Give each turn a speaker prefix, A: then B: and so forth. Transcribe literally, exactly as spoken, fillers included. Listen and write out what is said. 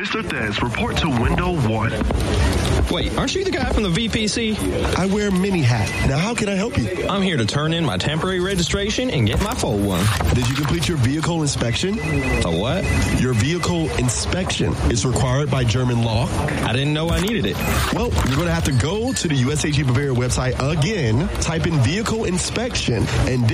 A: Mister Thez, report to window one.
B: Wait, aren't you the guy from the V P C?
C: I wear mini hat. Now, how can I help you?
B: I'm here to turn in my temporary registration and get my full one.
C: Did you complete your vehicle inspection?
B: A what?
C: Your vehicle inspection is required by German law.
B: I didn't know I needed it.
C: Well, you're going to have to go to the U S A G Bavaria website again, type in vehicle inspection, and